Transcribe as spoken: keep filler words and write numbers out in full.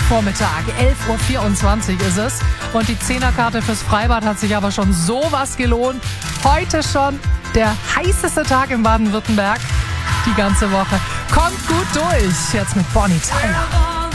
Vormittag. elf Uhr vierundzwanzig ist es. Und die Zehnerkarte fürs Freibad hat sich aber schon sowas gelohnt. Heute schon der heißeste Tag in Baden-Württemberg. Die ganze Woche. Kommt gut durch. Jetzt mit Bonnie Tyler.